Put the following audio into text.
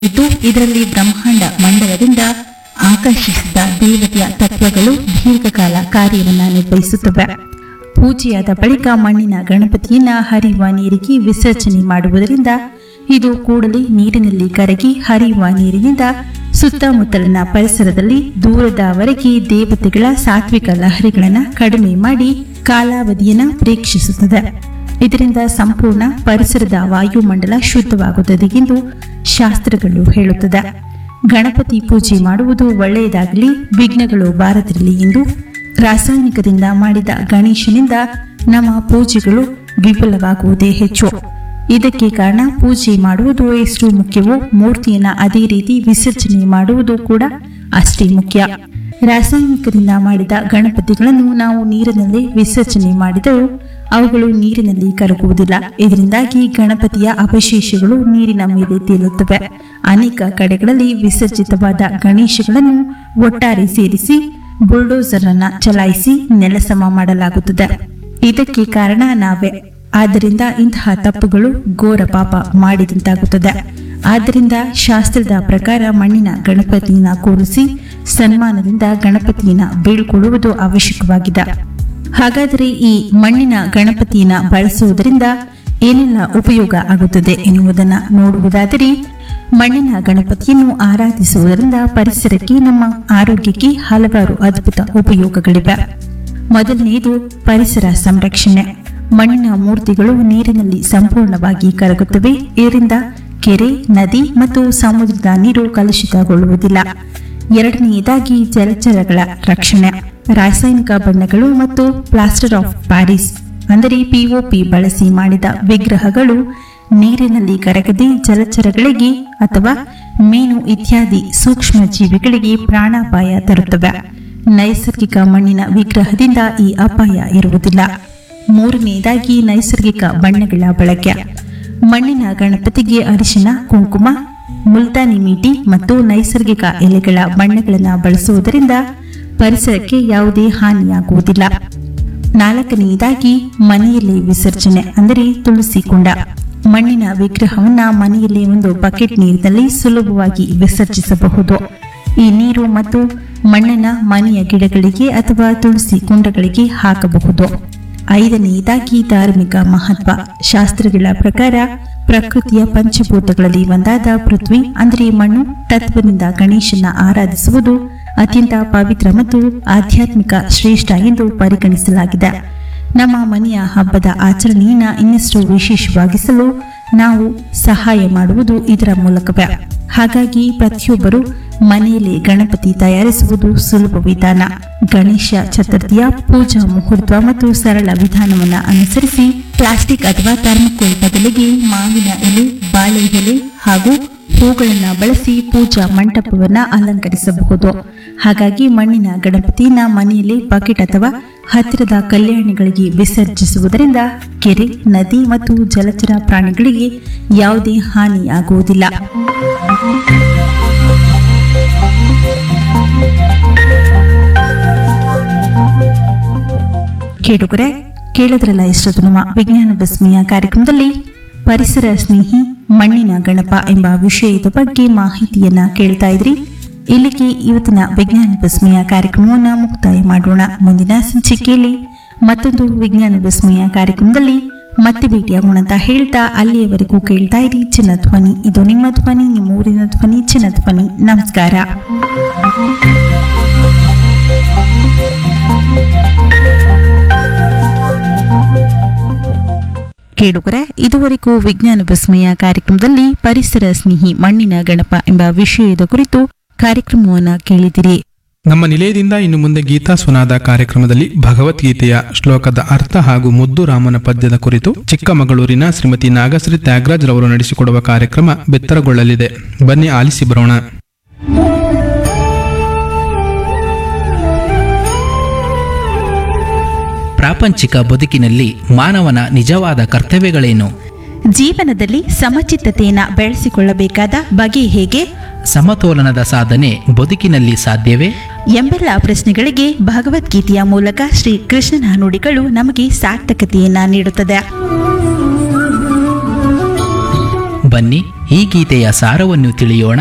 ಇದ್ದು ಇದರಲ್ಲಿ ಬ್ರಹ್ಮಾಂಡ ಮಂಡಲದಿಂದ ಆಕರ್ಷಿಸಿದ ದೇವತೆಯ ತತ್ವಗಳು ದೀರ್ಘಕಾಲ ಕಾರ್ಯವನ್ನ ನಿರ್ವಹಿಸುತ್ತವೆ. ಪೂಜೆಯಾದ ಬಳಿಕ ಮಣ್ಣಿನ ಗಣಪತಿಯನ್ನ ಹರಿಯುವ ನೀರಿಗೆ ವಿಸರ್ಜನೆ ಮಾಡುವುದರಿಂದ ಇದು ಕೂಡಲೇ ನೀರಿನಲ್ಲಿ ಕರಗಿ ಹರಿಯುವ ನೀರಿನಿಂದ ಸುತ್ತಮುತ್ತಲಿನ ಪರಿಸರದಲ್ಲಿ ದೂರದವರೆಗೆ ದೇವತೆಗಳ ಸಾತ್ವಿಕ ಲಹರಿಗಳನ್ನು ಕಡಿಮೆ ಮಾಡಿ ಕಾಲಾವಧಿಯನ್ನು ಪ್ರೇಕ್ಷಿಸುತ್ತದೆ. ಇದರಿಂದ ಸಂಪೂರ್ಣ ಪರಿಸರದ ವಾಯುಮಂಡಲ ಶುದ್ಧವಾಗುತ್ತದೆ ಎಂದು ಶಾಸ್ತ್ರಗಳು ಹೇಳುತ್ತದೆ. ಗಣಪತಿ ಪೂಜೆ ಮಾಡುವುದು ಒಳ್ಳೆಯದಾಗಲಿ, ವಿಘ್ನಗಳು ಬಾರದಿರಲಿ ಎಂದು ರಾಸಾಯನಿಕದಿಂದ ಮಾಡಿದ ಗಣೇಶನಿಂದ ನಮ್ಮ ಪೂಜೆಗಳು ವಿಫಲವಾಗುವುದೇ ಹೆಚ್ಚು. ಇದಕ್ಕೆ ಕಾರಣ ಪೂಜೆ ಮಾಡುವುದು ಎಷ್ಟು ಮುಖ್ಯವೋ ಮೂರ್ತಿಯನ್ನ ಅದೇ ರೀತಿ ವಿಸರ್ಜನೆ ಮಾಡುವುದು ಕೂಡ ಅಷ್ಟೇ ಮುಖ್ಯ. ರಾಸಾಯನಿಕದಿಂದ ಮಾಡಿದ ಗಣಪತಿಗಳನ್ನು ನಾವು ನೀರಿನಲ್ಲಿ ವಿಸರ್ಜನೆ ಮಾಡಿದರೂ ಅವುಗಳು ನೀರಿನಲ್ಲಿ ಕರಗುವುದಿಲ್ಲ. ಇದರಿಂದಾಗಿ ಗಣಪತಿಯ ಅವಶೇಷಗಳು ನೀರಿನ ಮೇಲೆ ತೇಲುತ್ತವೆ. ಅನೇಕ ಕಡೆಗಳಲ್ಲಿ ವಿಸರ್ಜಿತವಾದ ಗಣೇಶಗಳನ್ನು ಒಟ್ಟಾರೆ ಸೇರಿಸಿ ಬುಲ್ಡೋಸರ್ ಅನ್ನ ಚಲಾಯಿಸಿ ನೆಲಸಮ ಮಾಡಲಾಗುತ್ತದೆ. ಇದಕ್ಕೆ ಕಾರಣ ನಾವೇ. ಆದ್ದರಿಂದ ಇಂತಹ ತಪ್ಪುಗಳು ಘೋರ ಪಾಪ ಮಾಡಿದಂತಾಗುತ್ತದೆ. ಆದ್ದರಿಂದ ಶಾಸ್ತ್ರದ ಪ್ರಕಾರ ಮಣ್ಣಿನ ಗಣಪತಿಯನ್ನ ಕೂರಿಸಿ ಸನ್ಮಾನದಿಂದ ಗಣಪತಿಯನ್ನ ಬೀಳ್ಕೊಳ್ಳುವುದು ಅವಶ್ಯಕವಾಗಿದೆ. ಹಾಗಾದರೆ ಈ ಮಣ್ಣಿನ ಗಣಪತಿಯನ್ನ ಬಳಸುವುದರಿಂದ ಏನೆಲ್ಲ ಉಪಯೋಗ ಆಗುತ್ತದೆ ಎನ್ನುವುದನ್ನು ನೋಡುವುದಾದರೆ, ಮಣ್ಣಿನ ಗಣಪತಿಯನ್ನು ಆರಾಧಿಸುವುದರಿಂದ ಪರಿಸರಕ್ಕೆ, ನಮ್ಮ ಆರೋಗ್ಯಕ್ಕೆ ಹಲವಾರು ಅದ್ಭುತ ಉಪಯೋಗಗಳಿವೆ. ಮೊದಲನೆಯದು ಪರಿಸರ ಸಂರಕ್ಷಣೆ. ಮಣ್ಣಿನ ಮೂರ್ತಿಗಳು ನೀರಿನಲ್ಲಿ ಸಂಪೂರ್ಣವಾಗಿ ಕರಗುತ್ತವೆ. ಇದರಿಂದ ಕೆರೆ, ನದಿ ಮತ್ತು ಸಮುದ್ರದ ನೀರು ಕಲುಷಿತಗೊಳ್ಳುವುದಿಲ್ಲ. ಎರಡನೆಯದಾಗಿ ಜಲಚರಗಳ ರಕ್ಷಣೆ. ರಾಸಾಯನಿಕ ಬಣ್ಣಗಳು ಮತ್ತು ಪ್ಲಾಸ್ಟರ್ ಆಫ್ ಪ್ಯಾರಿಸ್ ಅಂದರೆ POP ಬಳಸಿ ಮಾಡಿದ ವಿಗ್ರಹಗಳು ನೀರಿನಲ್ಲಿ ಕರಗದೆ ಜಲಚರಗಳಿಗೆ ಅಥವಾ ಮೀನು ಇತ್ಯಾದಿ ಸೂಕ್ಷ್ಮ ಜೀವಿಗಳಿಗೆ ಪ್ರಾಣಾಪಾಯ ತರುತ್ತವೆ. ನೈಸರ್ಗಿಕ ಮಣ್ಣಿನ ವಿಗ್ರಹದಿಂದ ಈ ಅಪಾಯ ಇರುವುದಿಲ್ಲ. ಮೂರನೆಯದಾಗಿ ನೈಸರ್ಗಿಕ ಬಣ್ಣಗಳ ಬಳಕೆ. ಮಣ್ಣಿನ ಗಣಪತಿಗೆ ಅರಿಶಿನ, ಕುಂಕುಮ, ಮುಲ್ತಾನಿ ಮೀಟಿ ಮತ್ತು ನೈಸರ್ಗಿಕ ಎಲೆಗಳ ಬಣ್ಣಗಳನ್ನು ಬಳಸುವುದರಿಂದ ಪರಿಸರಕ್ಕೆ ಯಾವುದೇ ಹಾನಿಯಾಗುವುದಿಲ್ಲ. ನಾಲ್ಕನೆಯದಾಗಿ ಮನೆಯಲ್ಲಿ ವಿಸರ್ಜನೆ ಅಂದರೆ ತುಳಸಿ ಕುಂಡ. ಮಣ್ಣಿನ ವಿಗ್ರಹವನ್ನ ಮನೆಯಲ್ಲಿ ಒಂದು ಬಕೆಟ್ ನೀರಿನಲ್ಲಿ ಸುಲಭವಾಗಿ ವಿಸರ್ಜಿಸಬಹುದು. ಈ ನೀರು ಮತ್ತು ಮಣ್ಣನ್ನ ಮನೆಯ ಗಿಡಗಳಿಗೆ ಅಥವಾ ತುಳಸಿ ಕುಂಡಗಳಿಗೆ ಹಾಕಬಹುದು. ಐದನೆಯದಾಗಿ ಧಾರ್ಮಿಕ ಮಹತ್ವ. ಶಾಸ್ತ್ರಗಳ ಪ್ರಕಾರ ಪ್ರಕೃತಿಯ ಪಂಚಭೂತಗಳಲ್ಲಿ ಒಂದಾದ ಪೃಥ್ವಿ ಅಂದರೆ ಮಣ್ಣು ತತ್ವದಿಂದ ಗಣೇಶನ ಆರಾಧಿಸುವುದು ಅತ್ಯಂತ ಪವಿತ್ರ ಮತ್ತು ಆಧ್ಯಾತ್ಮಿಕ ಶ್ರೇಷ್ಠ ಎಂದು ಪರಿಗಣಿಸಲಾಗಿದೆ. ನಮ್ಮ ಮನೆಯ ಹಬ್ಬದ ಆಚರಣೆಯನ್ನು ಇನ್ನಷ್ಟು ವಿಶೇಷವಾಗಿಸಲು ನಾವು ಸಹಾಯ ಮಾಡುವುದು ಇದರ ಮೂಲಕವೇ. ಹಾಗಾಗಿ ಪ್ರತಿಯೊಬ್ಬರು ಮನೆಯಲ್ಲಿ ಗಣಪತಿ ತಯಾರಿಸುವುದು ಸುಲಭ ವಿಧಾನ. ಗಣೇಶ ಚತುರ್ಥಿಯ ಪೂಜಾ ಮುಹೂರ್ತ ಮತ್ತು ಸರಳ ವಿಧಾನವನ್ನು ಅನುಸರಿಸಿ ಪ್ಲಾಸ್ಟಿಕ್ ಅಥವಾ ಥರ್ಮಕೋಲ್ ಬದಲಿಗೆ ಮಾವಿನ ಎಲೆ, ಬಾಳೆ ಎಲೆ ಹಾಗೂ ಹೂಗಳನ್ನು ಬಳಸಿ ಪೂಜಾ ಮಂಟಪವನ್ನು ಅಲಂಕರಿಸಬಹುದು. ಹಾಗಾಗಿ ಮಣ್ಣಿನ ಗಣಪತಿಯನ್ನ ಮನೆಯಲ್ಲಿ ಬಕೆಟ್ ಅಥವಾ ಹತ್ತಿರದ ಕಲ್ಯಾಣಿಗಳಿಗೆ ವಿಸರ್ಜಿಸುವುದರಿಂದ ಕೆರೆ, ನದಿ ಮತ್ತು ಜಲಚರ ಪ್ರಾಣಿಗಳಿಗೆ ಯಾವುದೇ ಹಾನಿಯಾಗುವುದಿಲ್ಲ. ಕೇಳಿದ್ರಲ್ಲ ಇಷ್ಟೊತ್ತು ನಮ್ಮ ವಿಜ್ಞಾನ ವಿಸ್ಮಯ ಕಾರ್ಯಕ್ರಮದಲ್ಲಿ ಪರಿಸರ ಸ್ನೇಹಿ ಮಣ್ಣಿನ ಗಣಪ ಎಂಬ ವಿಷಯದ ಬಗ್ಗೆ ಮಾಹಿತಿಯನ್ನ ಕೇಳ್ತಾ ಇದ್ರಿ. ಇಲ್ಲಿಗೆ ಇವತ್ತಿನ ವಿಜ್ಞಾನ ವಿಸ್ಮಯ ಕಾರ್ಯಕ್ರಮವನ್ನು ಮುಕ್ತಾಯ ಮಾಡೋಣ. ಮುಂದಿನ ಸಂಚಿಕೆಯಲ್ಲಿ ಮತ್ತೊಂದು ವಿಜ್ಞಾನ ವಿಸ್ಮಯ ಕಾರ್ಯಕ್ರಮದಲ್ಲಿ ಮತ್ತೆ ಭೇಟಿಯಾಗೋಣ ಅಂತ ಹೇಳ್ತಾ ಅಲ್ಲಿಯವರೆಗೂ ಕೇಳ್ತಾ ಇರಿ ಚಿನ್ನಧ್ವನಿ. ಇದು ನಿಮ್ಮ ಧ್ವನಿ, ನಿಮ್ಮ ಊರಿನ ಧ್ವನಿ, ಚಿನ್ನಧ್ವನಿ. ನಮಸ್ಕಾರ. ಕೇಳುಗರೆ, ಇದುವರೆಗೂ ವಿಜ್ಞಾನ ವಿಸ್ಮಯ ಕಾರ್ಯಕ್ರಮದಲ್ಲಿ ಪರಿಸರ ಸ್ನೇಹಿ ಮಣ್ಣಿನ ಗಣಪ ಎಂಬ ವಿಷಯದ ಕುರಿತು ಕಾರ್ಯಕ್ರಮವನ್ನು ಕೇಳಿದಿರಿ. ನಮ್ಮ ನಿಲಯದಿಂದ ಇನ್ನು ಮುಂದೆ ಗೀತಾ ಸುನಾದ ಕಾರ್ಯಕ್ರಮದಲ್ಲಿ ಭಗವದ್ಗೀತೆಯ ಶ್ಲೋಕದ ಅರ್ಥ ಹಾಗೂ ಮುದ್ದು ರಾಮನ ಪದ್ಯದ ಕುರಿತು ಚಿಕ್ಕಮಗಳೂರಿನ ಶ್ರೀಮತಿ ನಾಗಶ್ರೀ ತ್ಯಾಗರಾಜ್ ರವರು ನಡೆಸಿಕೊಡುವ ಕಾರ್ಯಕ್ರಮ ಬಿತ್ತರಗೊಳ್ಳಲಿದೆ. ಬನ್ನಿ ಆಲಿಸಿ ಬರೋಣ. ಪ್ರಾಪಂಚಿಕ ಬದುಕಿನಲ್ಲಿ ಮಾನವನ ನಿಜವಾದ ಕರ್ತವ್ಯಗಳೇನು? ಜೀವನದಲ್ಲಿ ಸಮಚಿತ್ತತೆಯನ್ನು ಬೆಳೆಸಿಕೊಳ್ಳಬೇಕಾದ ಬಗೆ ಹೇಗೆ? ಸಮತೋಲನದ ಸಾಧನೆ ಬದುಕಿನಲ್ಲಿ ಸಾಧ್ಯವೇ ಎಂಬೆಲ್ಲ ಪ್ರಶ್ನೆಗಳಿಗೆ ಭಗವದ್ಗೀತೆಯ ಮೂಲಕ ಶ್ರೀ ಕೃಷ್ಣನ ನುಡಿಗಳು ನಮಗೆ ಸಾರ್ಥಕತೆಯನ್ನ ನೀಡುತ್ತದೆ. ಬನ್ನಿ ಈ ಗೀತೆಯ ಸಾರವನ್ನು ತಿಳಿಯೋಣ.